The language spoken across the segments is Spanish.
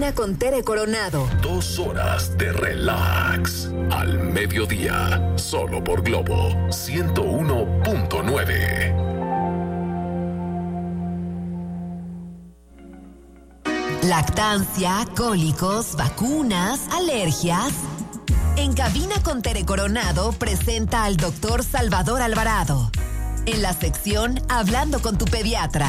Cabina con Tere Coronado. 2 horas de relax. Al mediodía. Solo por Globo 101.9. Lactancia, cólicos, vacunas, alergias. En Cabina con Tere Coronado presenta al doctor Salvador Alvarado. En la sección Hablando con tu pediatra.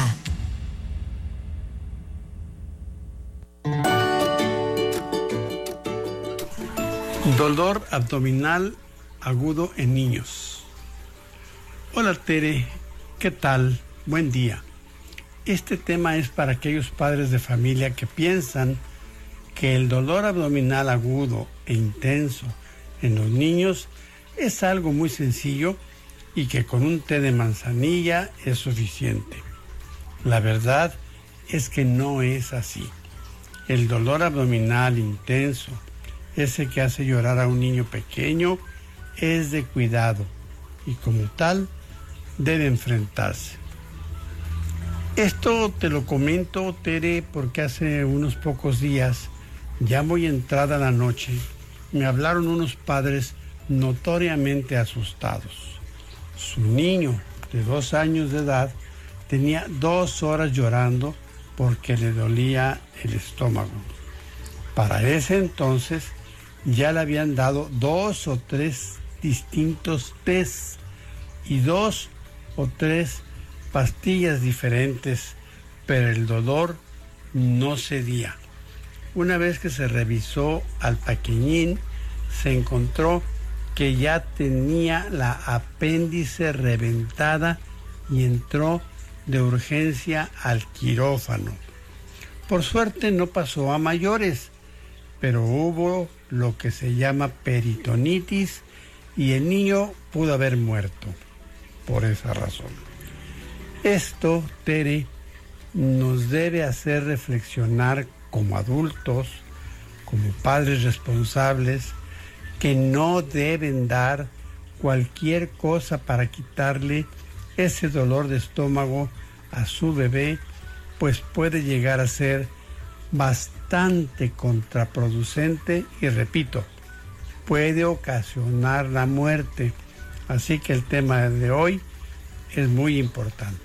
Dolor abdominal agudo en niños. Hola Tere, ¿qué tal? Buen día. Este tema es para aquellos padres de familia que piensan que el dolor abdominal agudo e intenso en los niños es algo muy sencillo y que con un té de manzanilla es suficiente. La verdad es que no es así. El dolor abdominal intenso, ese que hace llorar a un niño pequeño, es de cuidado y como tal debe enfrentarse. Esto te lo comento, Tere, porque hace unos pocos días, ya muy entrada la noche, me hablaron unos padres notoriamente asustados. Su niño de 2 años de edad tenía 2 horas llorando porque le dolía el estómago. Para ese entonces ya le habían dado 2 o 3 distintos tés y 2 o 3 pastillas diferentes, pero el dolor no cedía. Una vez que se revisó al pequeñín, se encontró que ya tenía la apéndice reventada y entró de urgencia al quirófano. Por suerte no pasó a mayores, pero hubo lo que se llama peritonitis y el niño pudo haber muerto por esa razón. Esto, Tere, nos debe hacer reflexionar como adultos, como padres responsables, que no deben dar cualquier cosa para quitarle ese dolor de estómago a su bebé, pues puede llegar a ser bastante contraproducente y, repito, puede ocasionar la muerte. Así que el tema de hoy es muy importante.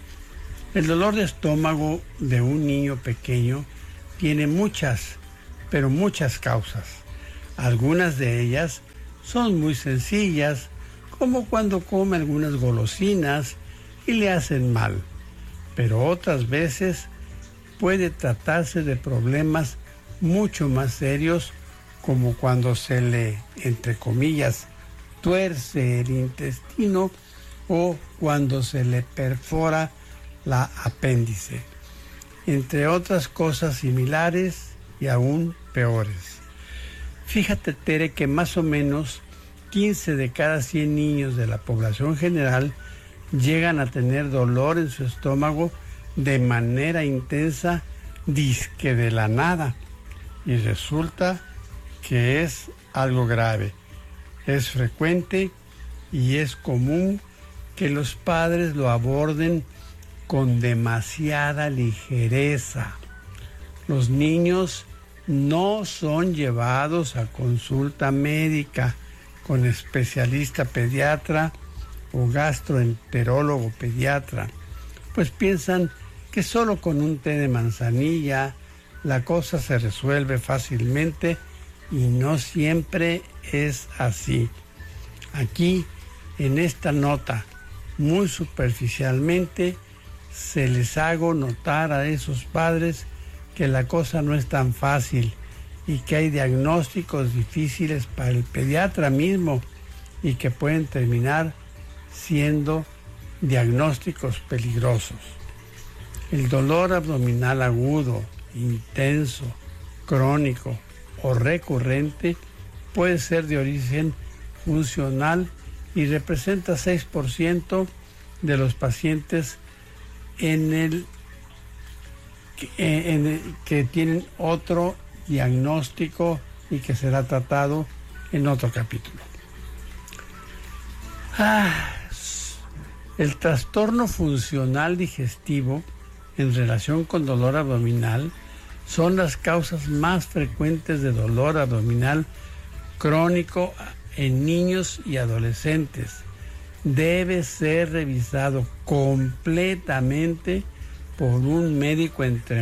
El dolor de estómago de un niño pequeño tiene muchas, pero muchas causas. Algunas de ellas son muy sencillas, como cuando come algunas golosinas y le hacen mal. Pero otras veces puede tratarse de problemas mucho más serios, como cuando se le, entre comillas, tuerce el intestino o cuando se le perfora la apéndice, entre otras cosas similares y aún peores. Fíjate, Tere, que más o menos 15 de cada 100 niños de la población general llegan a tener dolor en su estómago de manera intensa, dizque de la nada, y resulta que es algo grave. Es frecuente y es común que los padres lo aborden con demasiada ligereza. Los niños no son llevados a consulta médica con especialista pediatra o gastroenterólogo pediatra, pues piensan que solo con un té de manzanilla la cosa se resuelve fácilmente y no siempre es así. Aquí, en esta nota, muy superficialmente, se les hago notar a esos padres que la cosa no es tan fácil y que hay diagnósticos difíciles para el pediatra mismo y que pueden terminar siendo diagnósticos peligrosos. El dolor abdominal agudo, intenso, crónico o recurrente puede ser de origen funcional y representa 6% de los pacientes que tienen otro diagnóstico y que será tratado en otro capítulo. El trastorno funcional digestivo en relación con dolor abdominal son las causas más frecuentes de dolor abdominal crónico en niños y adolescentes. Debe ser revisado completamente por un médico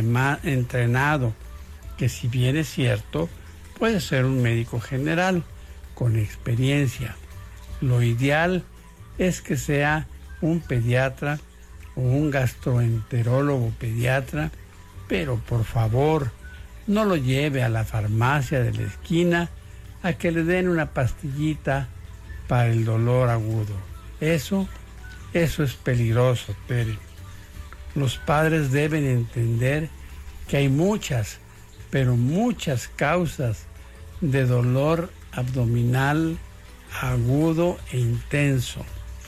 entrenado, que si bien es cierto, puede ser un médico general con experiencia. Lo ideal es que sea un pediatra o un gastroenterólogo pediatra, pero por favor, no lo lleve a la farmacia de la esquina a que le den una pastillita para el dolor agudo. Eso es peligroso, Tere. Los padres deben entender que hay muchas, pero muchas causas de dolor abdominal agudo e intenso.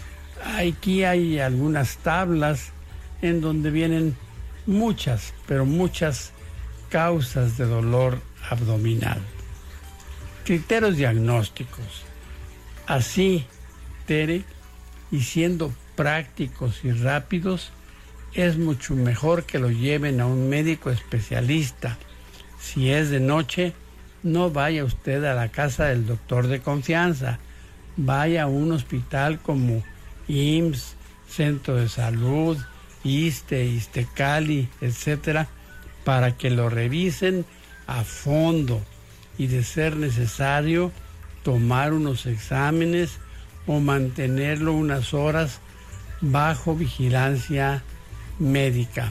Aquí hay algunas tablas en donde vienen muchas, pero muchas causas de dolor abdominal. Criterios diagnósticos. Así, Tere, y siendo prácticos y rápidos, es mucho mejor que lo lleven a un médico especialista. Si es de noche, no vaya usted a la casa del doctor de confianza. Vaya a un hospital como IMSS, Centro de Salud, ISSSTE, ISSSTECALI, etcétera, para que lo revisen a fondo y, de ser necesario, tomar unos exámenes o mantenerlo unas horas bajo vigilancia médica.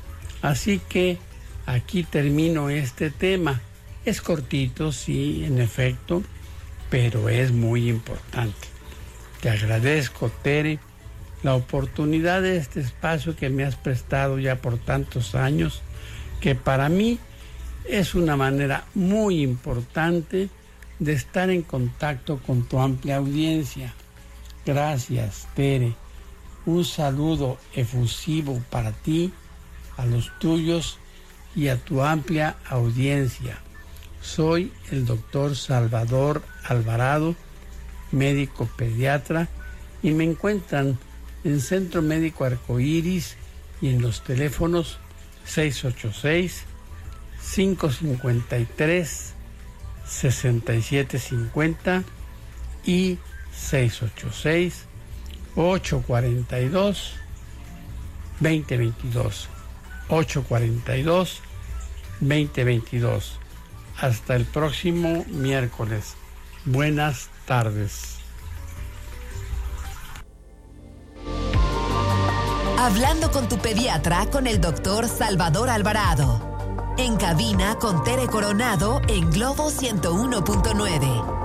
Así que aquí termino este tema. Es cortito, sí, en efecto, pero es muy importante. Te agradezco, Tere, la oportunidad de este espacio que me has prestado ya por tantos años, que para mí es una manera muy importante de estar en contacto con tu amplia audiencia. Gracias, Tere. Un saludo efusivo para ti, a los tuyos y a tu amplia audiencia. Soy el doctor Salvador Alvarado, médico pediatra, y me encuentran en Centro Médico Arcoíris y en los teléfonos 686-553-6750 y 686-842-2022. 842-2022. Hasta el próximo miércoles. Buenas tardes. Hablando con tu pediatra con el doctor Salvador Alvarado. En cabina con Tere Coronado en Globo 101.9.